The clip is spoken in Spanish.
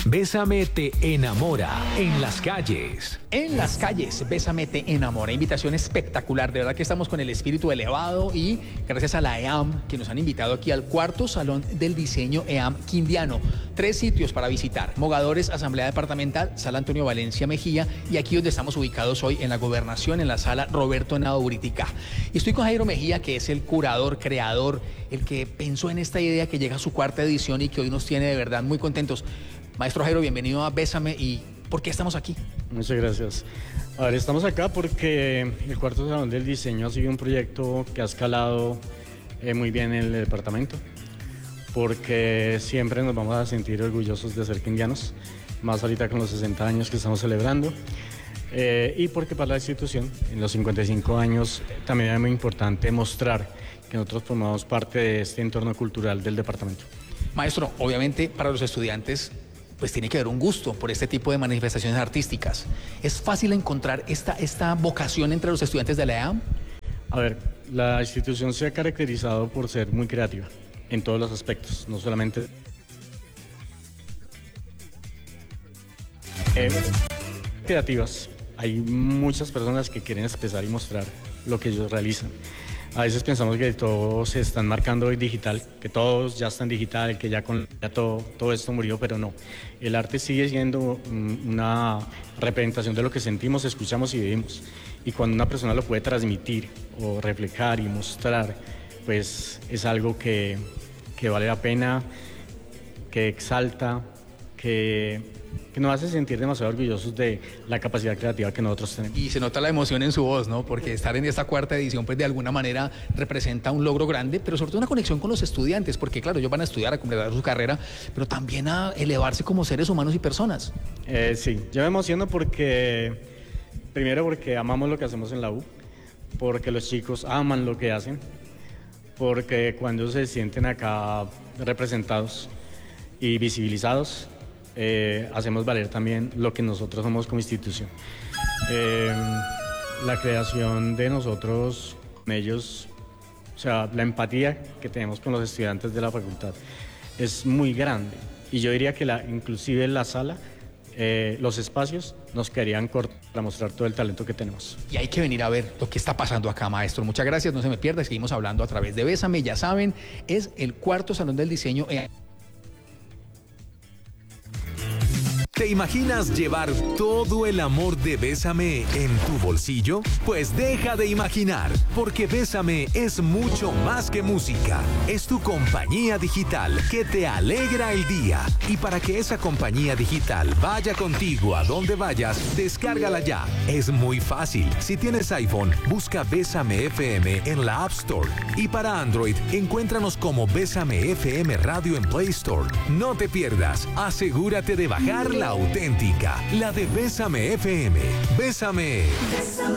Bésame te enamora en las calles. En las calles, Bésame te enamora. Invitación espectacular. De verdad que estamos con el espíritu elevado y gracias a la EAM que nos han invitado aquí al cuarto Salón del Diseño EAM Quindiano. 3 sitios para visitar: Mogadores, Asamblea Departamental, Sala Antonio Valencia Mejía y aquí donde estamos ubicados hoy en la Gobernación, en la Sala Roberto Henao Buritica. Y estoy con Jairo Mejía, que es el curador, creador, el que pensó en esta idea que llega a su 4ª edición y que hoy nos tiene de verdad muy contentos. Maestro Jairo, bienvenido a Bésame. ¿Y por qué estamos aquí? Muchas gracias. A ver, estamos acá porque el cuarto Salón del Diseño ha sido un proyecto que ha escalado muy bien en el departamento, porque siempre nos vamos a sentir orgullosos de ser quindianos, más ahorita con los 60 años que estamos celebrando, y porque para la institución, en los 55 años, también es muy importante mostrar que nosotros formamos parte de este entorno cultural del departamento. Maestro, obviamente para los estudiantes pues tiene que haber un gusto por este tipo de manifestaciones artísticas. ¿Es fácil encontrar esta vocación entre los estudiantes de la EAM? A ver, la institución se ha caracterizado por ser muy creativa en todos los aspectos, no solamente creativas. Hay muchas personas que quieren expresar y mostrar lo que ellos realizan. A veces pensamos que todos se están marcando hoy digital, que todos ya están digital, que ya todo esto murió, pero no. El arte sigue siendo una representación de lo que sentimos, escuchamos y vivimos. Y cuando una persona lo puede transmitir o reflejar y mostrar, pues es algo que vale la pena, que exalta, que nos hace sentir demasiado orgullosos de la capacidad creativa que nosotros tenemos. Y se nota la emoción en su voz, ¿no? Porque estar en esta 4ª edición, pues de alguna manera representa un logro grande, pero sobre todo una conexión con los estudiantes, porque claro, ellos van a estudiar, a completar su carrera, pero también a elevarse como seres humanos y personas. Sí, yo me emociono primero porque amamos lo que hacemos en la U, porque los chicos aman lo que hacen, porque cuando se sienten acá representados y visibilizados, hacemos valer también lo que nosotros somos como institución. La creación de nosotros con ellos, o sea, la empatía que tenemos con los estudiantes de la facultad es muy grande, y yo diría que inclusive la sala, los espacios nos quedarían cortos para mostrar todo el talento que tenemos. Y hay que venir a ver lo que está pasando acá, maestro. Muchas gracias, no se me pierda, seguimos hablando a través de Bésame. Ya saben, es el 4º Salón del Diseño. ¿Te imaginas llevar todo el amor de Bésame en tu bolsillo? Pues deja de imaginar, porque Bésame es mucho más que música. Es tu compañía digital que te alegra el día. Y para que esa compañía digital vaya contigo a donde vayas, descárgala ya. Es muy fácil. Si tienes iPhone, busca Bésame FM en la App Store. Y para Android, encuéntranos como Bésame FM Radio en Play Store. No te pierdas. Asegúrate de bajar la auténtica, la de Bésame FM. Bésame.